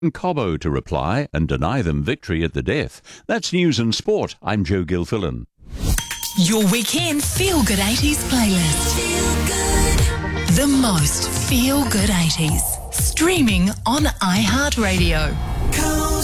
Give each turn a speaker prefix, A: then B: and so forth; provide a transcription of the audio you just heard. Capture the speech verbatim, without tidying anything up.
A: Cobbo to reply and deny them victory at the death. That's News and Sport. I'm Joe Gilfillan.
B: Your weekend Feel Good eighties playlist. Feel good. The most Feel Good eighties. Streaming on iHeartRadio.